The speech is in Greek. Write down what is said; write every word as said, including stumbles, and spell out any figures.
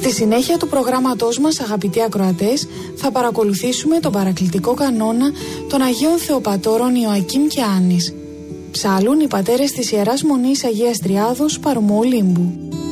Στη συνέχεια του προγράμματός μας, αγαπητοί ακροατές, θα παρακολουθήσουμε τον παρακλητικό κανόνα των Αγίων Θεοπατώρων Ιωακήμ και Άννης. Ψάλλουν οι πατέρες της Ιεράς Μονής Αγίας Τριάδος Παρουμού Ολύμπου.